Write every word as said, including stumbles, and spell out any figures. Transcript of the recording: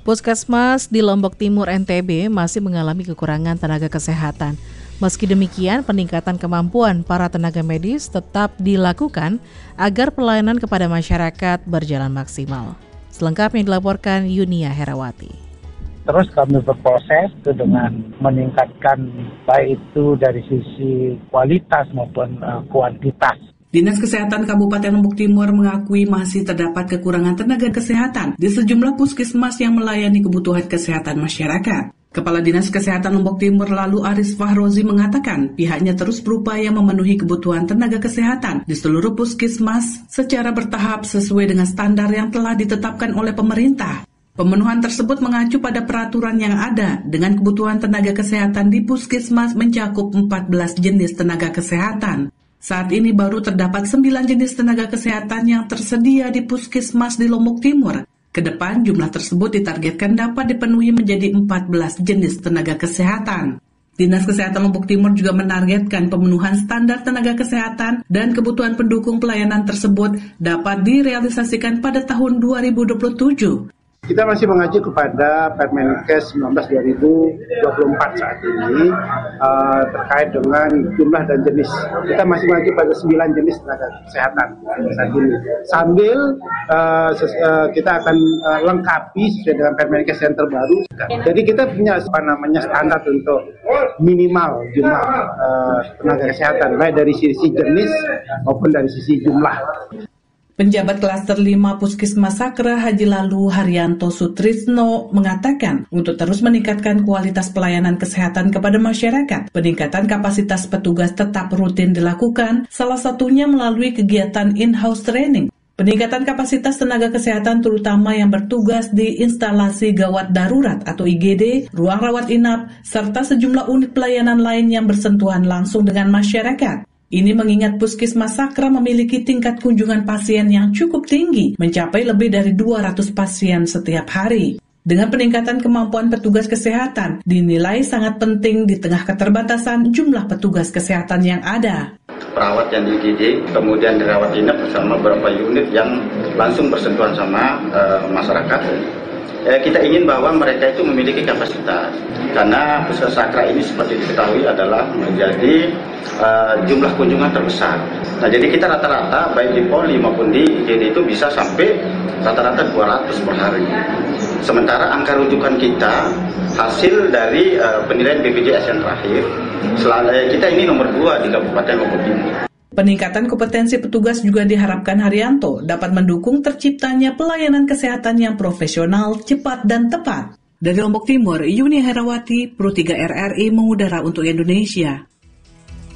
Puskesmas di Lombok Timur N T B masih mengalami kekurangan tenaga kesehatan. Meski demikian, peningkatan kemampuan para tenaga medis tetap dilakukan agar pelayanan kepada masyarakat berjalan maksimal. Selengkapnya dilaporkan Yunia Herawati. Terus kami berproses itu dengan meningkatkan baik itu dari sisi kualitas maupun uh, kuantitas. Dinas Kesehatan Kabupaten Lombok Timur mengakui masih terdapat kekurangan tenaga kesehatan di sejumlah puskesmas yang melayani kebutuhan kesehatan masyarakat. Kepala Dinas Kesehatan Lombok Timur lalu Aris Fahrozi mengatakan pihaknya terus berupaya memenuhi kebutuhan tenaga kesehatan di seluruh puskesmas secara bertahap sesuai dengan standar yang telah ditetapkan oleh pemerintah. Pemenuhan tersebut mengacu pada peraturan yang ada dengan kebutuhan tenaga kesehatan di puskesmas mencakup empat belas jenis tenaga kesehatan. Saat ini baru terdapat sembilan jenis tenaga kesehatan yang tersedia di puskesmas di Lombok Timur. Kedepan jumlah tersebut ditargetkan dapat dipenuhi menjadi empat belas jenis tenaga kesehatan. Dinas Kesehatan Lombok Timur juga menargetkan pemenuhan standar tenaga kesehatan dan kebutuhan pendukung pelayanan tersebut dapat direalisasikan pada tahun dua ribu dua puluh tujuh. Kita masih mengacu kepada Permenkes sembilan belas dua ribu dua puluh empat saat ini uh, terkait dengan jumlah dan jenis. Kita masih mengacu pada sembilan jenis tenaga kesehatan saat ini. Sambil uh, ses- uh, kita akan uh, lengkapi sesuai dengan Permenkes yang terbaru. Jadi kita punya apa namanya standar untuk minimal jumlah uh, tenaga kesehatan baik dari sisi jenis maupun dari sisi jumlah. Penjabat Klaster lima Puskesmas Sakra Haji Lalu Haryanto Sutrisno mengatakan untuk terus meningkatkan kualitas pelayanan kesehatan kepada masyarakat, peningkatan kapasitas petugas tetap rutin dilakukan, salah satunya melalui kegiatan in-house training. Peningkatan kapasitas tenaga kesehatan terutama yang bertugas di instalasi gawat darurat atau I G D, ruang rawat inap, serta sejumlah unit pelayanan lain yang bersentuhan langsung dengan masyarakat. Ini mengingat Puskesmas Sakra memiliki tingkat kunjungan pasien yang cukup tinggi, mencapai lebih dari dua ratus pasien setiap hari. Dengan peningkatan kemampuan petugas kesehatan, dinilai sangat penting di tengah keterbatasan jumlah petugas kesehatan yang ada. Perawat yang di I G D, kemudian dirawat inap bersama beberapa unit yang langsung bersentuhan sama uh, masyarakat. Eh, kita ingin bahwa mereka itu memiliki kapasitas, karena Puskesmas Sakra ini seperti diketahui adalah menjadi uh, jumlah kunjungan terbesar. Nah, jadi kita rata-rata baik di Poli maupun di I G D itu bisa sampai rata-rata dua ratus per hari. Sementara angka rujukan kita hasil dari uh, penilaian B P J S yang terakhir, selalu, kita ini nomor dua di Kabupaten Lombok Timur. Peningkatan kompetensi petugas juga diharapkan Haryanto dapat mendukung terciptanya pelayanan kesehatan yang profesional, cepat, dan tepat. Dari Lombok Timur, Yunia Herawati, Pro tiga R R I mengudara untuk Indonesia.